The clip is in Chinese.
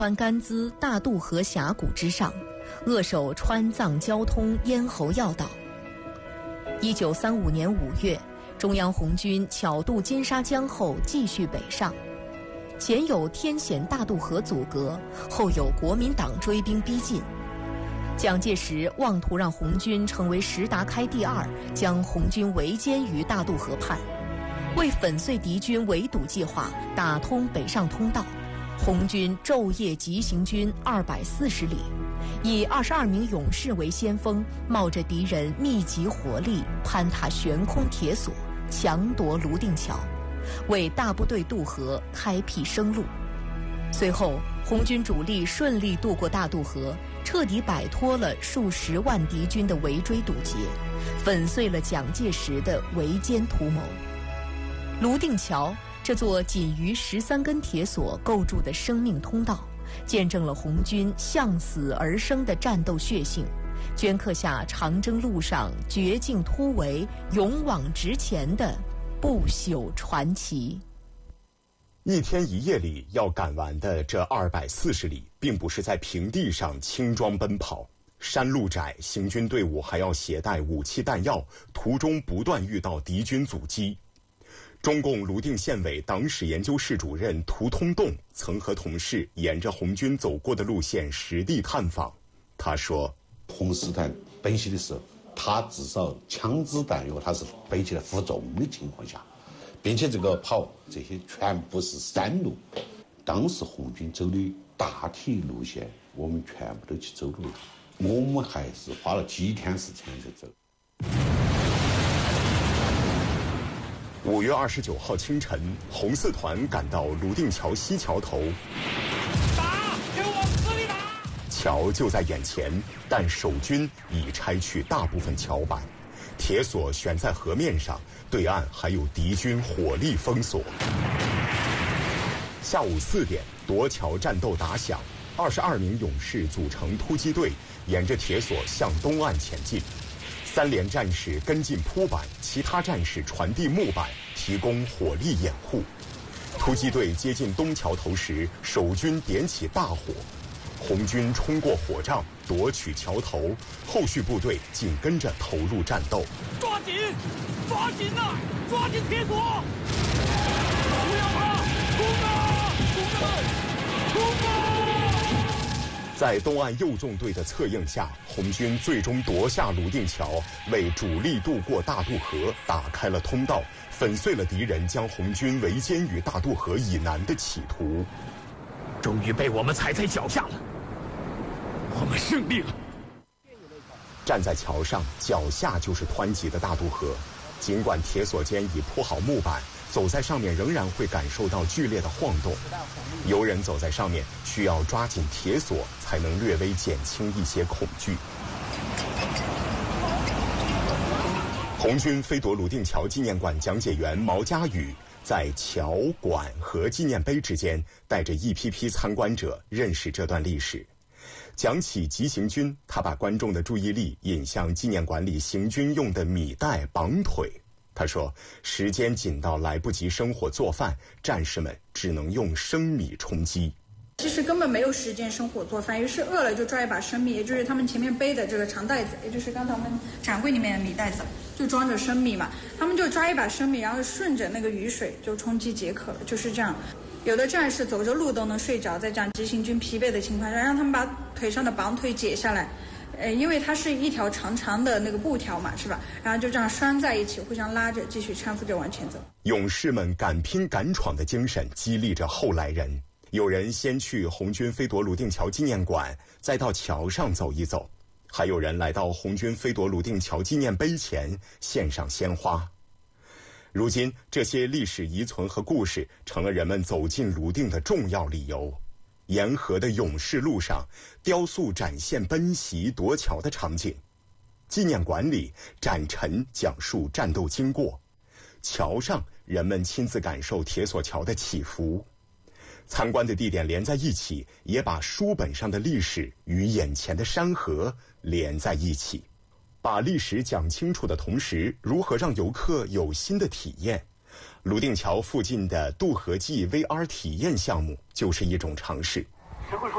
川甘孜大渡河峡谷之上，扼守川藏交通咽喉要道。1935年5月，中央红军巧渡金沙江后继续北上，前有天险大渡河阻隔，后有国民党追兵逼近。蒋介石妄图让红军成为石达开第二，将红军围歼于大渡河畔。为粉碎敌军围堵计划，打通北上通道，红军昼夜急行军240里，以22名勇士为先锋，冒着敌人密集火力，攀踏悬空铁索，强夺泸定桥，为大部队渡河开辟生路。随后，红军主力顺利渡过大渡河，彻底摆脱了数十万敌军的围追堵截，粉碎了蒋介石的围歼图谋。泸定桥这座仅于13根铁索构筑的生命通道，见证了红军向死而生的战斗血性，镌刻下长征路上绝境突围、勇往直前的不朽传奇。 一天一夜里要赶完的这240里，并不是在平地上轻装奔跑，山路窄，行军队伍还要携带武器弹药，途中不断遇到敌军阻击。中共泸定县委党史研究室主任涂通栋曾和同事沿着红军走过的路线实地探访。他说， 红四团奔袭的时候，他至少枪支弹药他是背起来负重的情况下，并且这个跑这些全部是山路，当时红军走的大体路线我们全部都去走路了，我们还是花了几天时间在走。 5月29号清晨，红四团赶到泸定桥西桥头， 打，给我死里打！ 桥就在眼前，但守军已拆去大部分桥板，铁索悬在河面上，对岸还有敌军火力封锁。下午4点，夺桥战斗打响，22名勇士组成突击队，沿着铁索向东岸前进。3连战士跟进铺板，其他战士传递木板，提供火力掩护。突击队接近东桥头时，守军点起大火，红军冲过火障，夺取桥头，后续部队紧跟着投入战斗。 抓紧，抓紧啊！抓紧铁索！不要怕，攻啊！攻啊！攻啊！ 在东岸右纵队的策应下，红军最终夺下泸定桥，为主力渡过大渡河打开了通道，粉碎了敌人将红军围歼于大渡河以南的企图。 终于被我们踩在脚下了，我们胜利了。 站在桥上，脚下就是湍急的大渡河，尽管铁索间已铺好木板，走在上面仍然会感受到剧烈的晃动。游人走在上面需要抓紧铁索，才能略微减轻一些恐惧。红军飞夺泸定桥纪念馆讲解员毛家宇在桥、馆和纪念碑之间，带着一批批参观者认识这段历史。讲起急行军，他把观众的注意力引向纪念馆里行军用的米袋绑腿。他说，时间紧到来不及生火做饭，战士们只能用生米充饥。 其实根本没有时间生火做饭，于是饿了就抓一把生米，也就是他们前面背的这个长袋子，也就是刚才我们展柜里面的米袋子，就装着生米嘛。他们就抓一把生米，然后顺着那个雨水就充饥解渴了，就是这样。有的战士走着路都能睡着，在这样急行军疲惫的情况下，让他们把腿上的绑腿解下来。因为它是一条长长的那个布条嘛，是吧？然后就这样拴在一起，互相拉着，继续搀扶着往前走。 勇士们敢拼敢闯的精神激励着后来人。有人先去红军飞夺泸定桥纪念馆，再到桥上走一走；还有人来到红军飞夺泸定桥纪念碑前献上鲜花。如今，这些历史遗存和故事成了人们走进泸定的重要理由。沿河的勇士路上，雕塑展现奔袭夺桥的场景；纪念馆里，展陈讲述战斗经过；桥上，人们亲自感受铁索桥的起伏。参观的地点连在一起，也把书本上的历史与眼前的山河连在一起。把历史讲清楚的同时，如何让游客有新的体验？泸定桥附近的渡河记 VR 体验项目就是一种尝试。